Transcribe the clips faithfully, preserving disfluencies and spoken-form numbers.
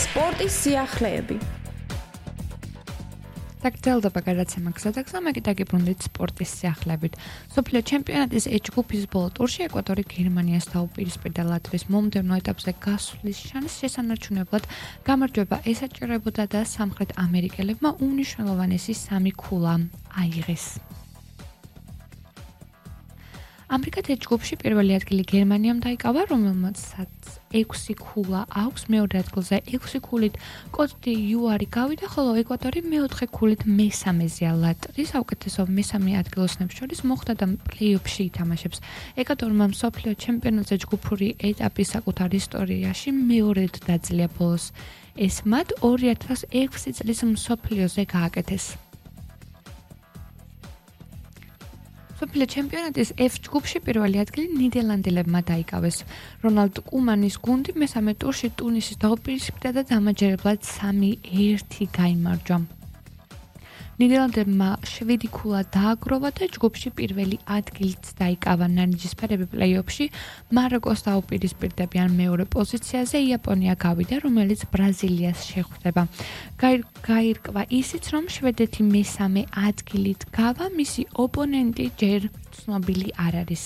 სპორტის სიახლეები. დაგრძელდება გადაცემა გზადაგზა, მე კი დაგიბრუნდით სპორტის სიახლეებით. მსოფლიო ჩემპიონატის H ჯგუფის ბოლო ტურში ეკვადორი გერმანიას დაუპირისპირდა ლატვიის მომდევნო ეტაპზე გასვლის შანსს შესანარჩუნებლად გამარჯვება ესაჭიროებოდა და სამხრეთ ამერიკელებმა უმნიშვნელოვანესი სამი ქულა აიღეს. ამერიკად H ჯგუფში პირველი ადგილი გერმანიამ დაიკავა, რომელმაც ექვსი ქულა აქვს, მეორე ადგილზე ექვსი ქულით კოტ დე იუარი გავიდა, ხოლო ეკვადორი მეოთხე ქულით მესამეზეა ლატვიის. საუკეთესო მესამე ადგილოსნებს შორის მოხვდა და პლეი-ოფში ითამაშებს. ეკვადორმა მსოფლიო ჩემპიონატზე ჯგუფური ეტაპი საკუთარ ისტორიაში მეორედ დაძლია ბოლოს. ეს მათ ორი ათას ექვსი წლის მსოფლიოზე გააკეთეს. მსოფლიო ჩემპიონატის F ჯგუფში პირველი ადგილი ნიდერლანდებმა დაიკავეს. რონალდ კუმანის გუნდი მესამე ტურში ტუნისის დაუპირისპირდა და დამაჯერებლად სამი ერთი გაიმარჯვა. ნიდერლანდებმა შვიდი ქულა დააგროვა და ჯგუფში პირველი ადგილიც დაიკავა. ნარინჯისფერები პლეი-ოფში მაროკოს დაუპირისპირდებიან მეორე პოზიციაზე. იაპონია გავიდა, რომელიც ბრაზილიას შეხვდება. გაირკვა ისიც, რომ შვედეთი მესამე ადგილით გავა, მისი ოპონენტი ჯერ ცნობილი არ არის.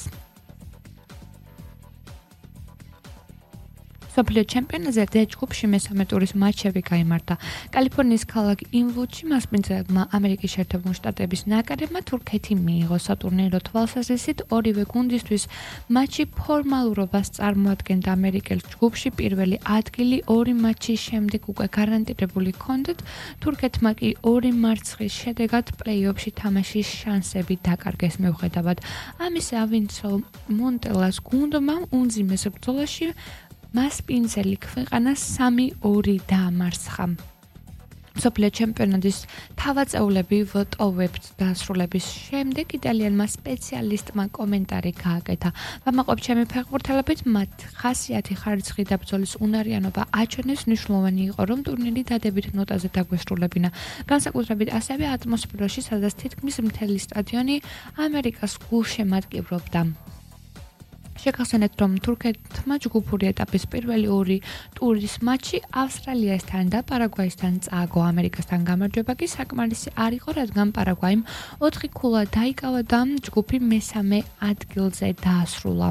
მსოფლიო ჩემპიონატზე D ჯგუფში მესამე ტურის მატჩები გაიმართა. კალიფორნიის ქალაქ ინვუდში მასპინძლებმა ამერიკის შეერთებული შტატების ნაკრებმა თურქეთი მიიღო. სატურნირო თვალსაზრისით ორივე გუნდისთვის მატჩი ფორმალურობას წარმოადგენდა. ამერიკელ ჯგუფში პირველი ადგილი ორი მატჩის შემდეგ უკვე გარანტირებული ჰქონდათ. თურქეთმა კი ორი მარცხის შედეგად პლეი-ოფში თამაშის შანსები დაკარგეს. მიუხედავად ამისა, ვინსო მონტელას გუნდმა უმძიმეს ბრძოლაში მასპინძელი ქვეყანა სამი ორი დაამარცხა. მსოფლიო ჩემპიონატის თავაწეულები ვოტოვებთ დასრულების შემდეგ იტალიელმა სპეციალისტმა კომენტარი გააკეთა. ვამაყობ ჩემი ფეხბურთელებით, მათ ხასიათი ხარისხი და ბრძოლის უნარიანობა აჩვენეს. მნიშვნელოვანი იყო, რომ ტურნირი დადებით ნოტაზე დაგვესრულებინა. განსაკუთრებით ასევე ატმოსფეროში, სადაც თითქმის მთელი სტადიონი ამერიკას გულშემატკივრობდა. შეგახსენეთ, რომ თურქეთმა ჯგუფური ეტაპის პირველი ორი ტურის მატჩი ავსტრალიასთან და პარაგვაისთან წააგო. ამერიკასთან გამარჯვება კი საკმარისი არ იყო, რადგან პარაგვაიმ ოთხი ქულა დაიკავა და ჯგუფი მესამე ადგილზე დაასრულა.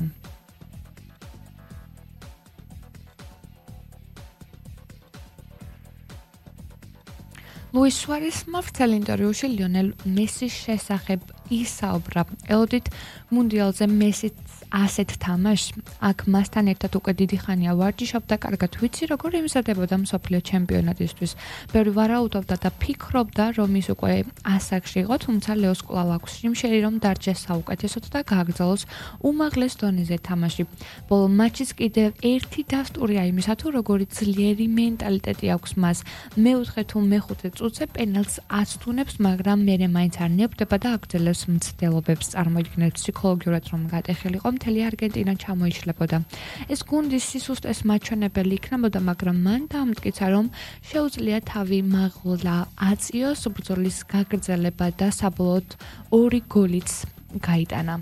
ლუის სუარესმა ვრცელ ინტერვიუში ლიონელ მესის შესახებ ისაუბრა. ელოდით მუნდიალზე მესიც ასეთ თამაშს, აქ მასთან ერთად უკვე დიდი ხანია ვარჯიშობდა, კარგად ვიცი, როგორ იმზადებოდა მსოფლიო ჩემპიონატისთვის. ბევრი ვარაუდობდა და ფიქრობდა, რომ ის უკვე ასაკში იყო, თუმცა ლეოს კვლავ აქვს შიმშერი, რომ დარჩეს საუკეთესოდ და გააგრძელოს უმაღლეს დონეზე თამაში. ბოლო მატჩის კიდევ ერთი დასტურია იმისა, თუ როგორი ძლიერი მენტალიტეტი აქვს მას. მეოთხე თუ მეხუთე წუთზე პენალტს აცდუნებს, მაგრამ მერე მაინც არ ნებდება და აგრძელებს მცდელობებს. წარმოიდგინეთ ფსიქოლოგიურად რომ გატეხილიყო, მთელი არგენტინა ჩამოიშლებოდა. ეს გუნდის სისუსტეს მაჩვენებელი იქნებოდა, მაგრამ მან დაამტკიცა, რომ შეუძლია თავი მაღლა აწიოს, ბრძოლის გაგრძელება და საბოლოოდ ორი გოლიც გაიტანა.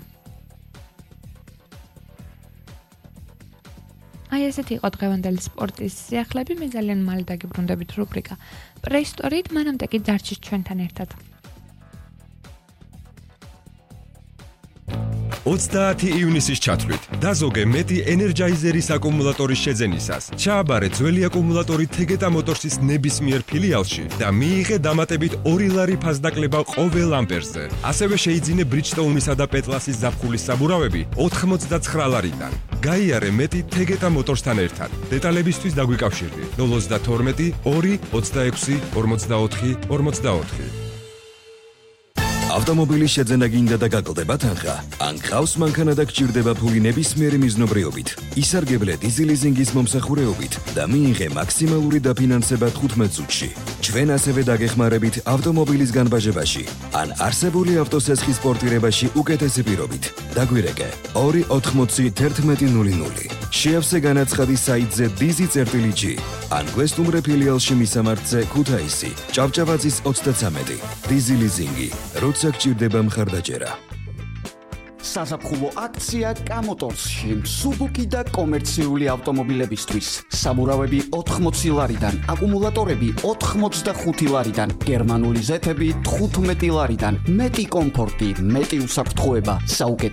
აი ესეთი იყო დღევანდელი სპორტის სიახლეები. მე ძალიან მალე დაგიბრუნდებით რუბრიკა პრეისტორიით, მანამდე კი დარჩით ჩვენთან ერთად. ოცდაათი ივნისის ჩათვლით დაზოგე მეტი ენერჯაიზერის აკუმულატორის შეძენისას. ჩააბარე ძველი აკუმულატორი თეგეტა მოტორსის ნებისმიერ ფილიალში და მიიღე დამატებით ორი ლარი ფასდაკლება ყოველ ამპერზე. ასევე შეიძინე ბრიჯსტოუნისა და პეტლასის ზაფხულის საბურავები ოთხმოცდაცხრა ლარიდან. გაიარე მეტი თეგეტა მოტორსთან ერთად. დეტალებისთვის დაგვიკავშირდით ნულ ოცდათორმეტი ორი ოცდაექვსი ორმოცდაოთხი ორმოცდაოთხი. ავტომობილის შეძენა გინდა და გაკლდება თანხა? ან გყავს მანქანა და გჭირდება ფული ნებისმიერი მიზნობრიობით, ისარგებლე დიზელიზინგის მომსახურეობით და მიიღე მაქსიმალური დაფინანსება თხუთმეტ წუთში. ჩვენ ასევე დაგეხმარებით ავტომობილის განბაჟებაში ან არსებული ავტოსესხის პორტირებაში უკეთესი პირობით. დაგვირეკე ორი ოთხმოცი თერთმეტი ნული ნული. შეავსე განაცხადი საიტზე დიზი წერტილი ჯი ან გვესტუმრე ფილიალში მისამართზე ქუთაისი, ჭავჭავაძის ოცდათვრამეტი. დიზი ლიზინგი, როცა გჭირდება მხარდაჭერა. საზაფხულო აქცია კამოტორსში Suzuki და კომერციული ავტომობილებისთვის. საბურავები ოთხმოცი ლარიდან, აკუმულატორები ოთხმოცდახუთი ლარიდან, გერმანული ზეთები თხუთმეტი ლარიდან. მეტი კომფორტი, მეტი უსაფრთხოება, საუკეთესო